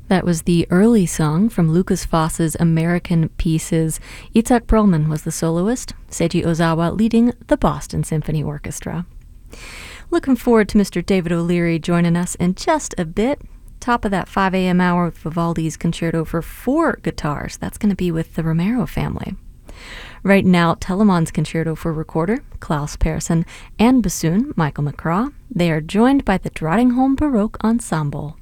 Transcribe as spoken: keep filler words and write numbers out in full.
That was the early song from Lukas Foss's American Pieces. Itzhak Perlman was the soloist, Seiji Ozawa leading the Boston Symphony Orchestra. Looking forward to Mister David O'Leary joining us in just a bit. Top of that five a.m. hour with Vivaldi's Concerto for Four Guitars. That's going to be with the Romero family. Right now, Telemann's Concerto for Recorder, Klaus Persson, and bassoon, Michael McCraw. They are joined by the Drottningholm Baroque Ensemble.